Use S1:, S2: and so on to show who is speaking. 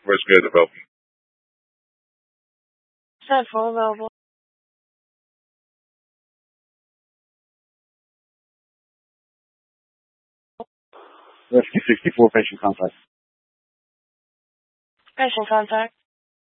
S1: rescue available.
S2: Central available.
S3: Rescue 64, patient contact.
S2: Patient contact.